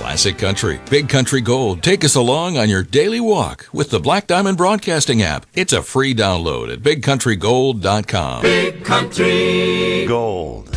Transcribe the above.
classic country. Big Country Gold. Take us along on your daily walk with the Black Diamond Broadcasting app. It's a free download at bigcountrygold.com. Big Country Gold.